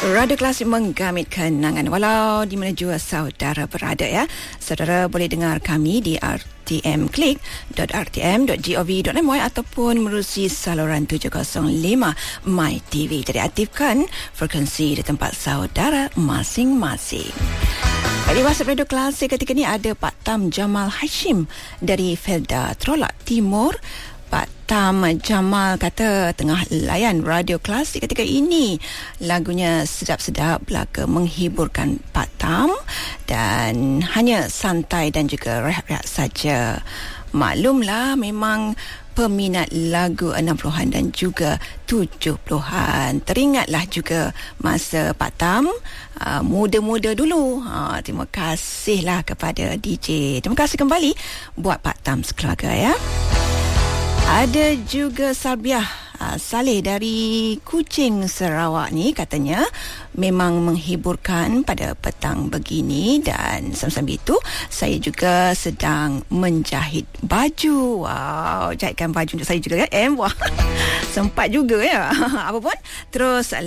Radio Klasik menggamit kenangan walau di mana jua saudara berada ya. Saudara boleh dengar kami di rtmclick.rtm.gov.my ataupun menerusi saluran 705 My TV. Jadi aktifkan frekuensi di tempat saudara masing-masing. Di WhatsApp Radio Klasik ketika ini ada Pak Tam Jamal Hashim dari Felda Trolak Timur. Pak Tam Jamal kata tengah layan Radio Klasik ketika ini. Lagunya sedap-sedap belaka menghiburkan Pak Tam dan hanya santai dan juga rehat-rehat saja. Maklumlah memang peminat lagu 60-an dan juga 70-an. Teringatlah juga masa Pak Tam muda-muda dulu. Terima kasihlah kepada DJ. Terima kasih kembali buat Pak Tam sekeluarga ya. Ada juga Salbiah Saleh dari Kuching, Sarawak ni katanya memang menghiburkan pada petang begini dan sambil itu saya juga sedang menjahit baju. Wow, jahitkan baju untuk saya juga ya. Wah. Sempat juga ya. Apa pun terus